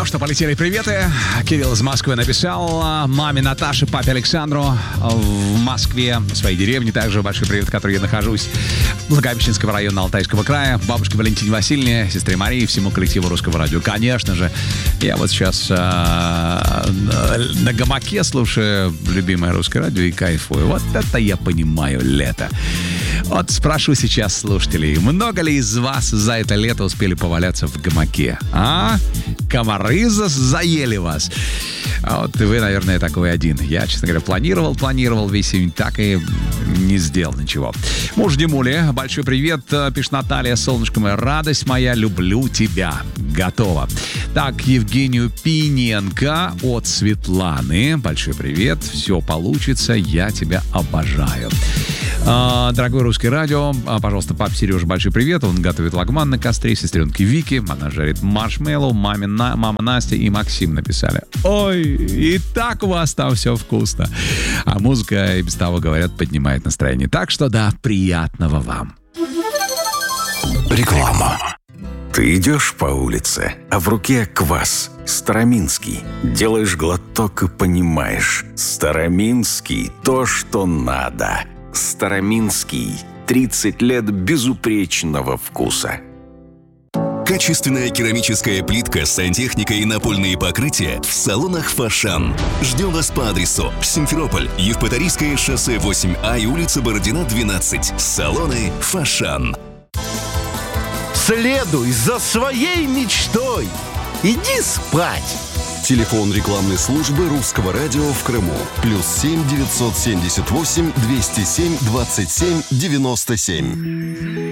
что, полетели приветы. Кирилл из Москвы написал маме Наташе, папе Александру в Москве, в своей деревне. Также большой привет, в которой я нахожусь. Благовещенского района Алтайского края. Бабушке Валентине Васильевне, сестре Марии, всему коллективу Русского радио. Конечно же, я вот сейчас на гамаке слушаю любимое Русское радио и кайфую. Вот это я понимаю лето. Вот спрошу сейчас слушателей, много ли из вас за это лето успели поваляться в гамаке? А? Комары заели вас? А вот вы, наверное, такой один. Я, честно говоря, планировал весь день, так и не сделал ничего. Муж Димули, большой привет, пишет Наталья, солнышко моя, радость моя, люблю тебя. Готово. Так, Евгению Пиненко от Светланы, большой привет, все получится, я тебя обожаю. Дорогое Русское радио, пожалуйста, папе Сереже большой привет. Он готовит лагман на костре, сестренке Вики, она жарит маршмеллоу, мама Настя и Максим написали. Ой, и так у вас там все вкусно. А музыка, и без того, говорят, поднимает настроение. Так что да, приятного вам. Реклама. Ты идешь по улице, а в руке квас. Староминский. Делаешь глоток и понимаешь. Староминский – то, что надо. Староминский. 30 лет безупречного вкуса. Качественная керамическая плитка, сантехника и напольные покрытия в салонах «Фошан». Ждем вас по адресу Симферополь, Евпаторийское шоссе 8А и улица Бородина, 12. Салоны «Фошан». Следуй за своей мечтой. Иди спать. Телефон рекламной службы Русского радио в Крыму. +7 978 207 27 97.